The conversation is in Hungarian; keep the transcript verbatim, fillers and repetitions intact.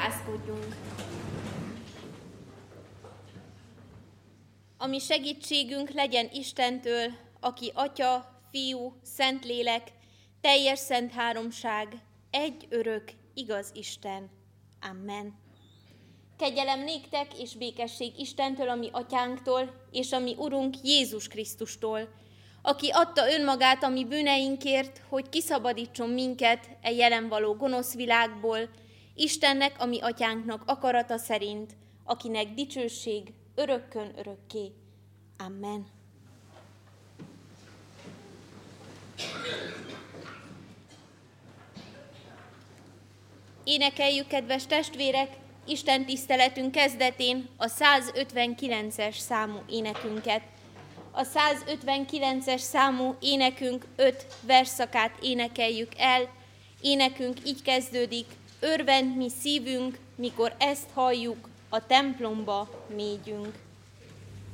Fohászkodjunk! A mi segítségünk legyen Istentől, aki Atya, Fiú, Szentlélek, teljes szent háromság, egy örök, igaz Isten. Amen. Kegyelem néktek és békesség Istentől, a mi atyánktól, és a mi Urunk Jézus Krisztustól, aki adta önmagát a mi bűneinkért, hogy kiszabadítson minket e jelen való gonosz világból, Istennek, a mi atyánknak akarata szerint, akinek dicsőség örökkön örökké. Amen. Énekeljük, kedves testvérek, Isten tiszteletünk kezdetén a százötvenkilences számú énekünket. A százötvenkilences számú énekünk öt versszakát énekeljük el. Énekünk így kezdődik: örvend mi szívünk, mikor ezt halljuk, a templomba mégyünk.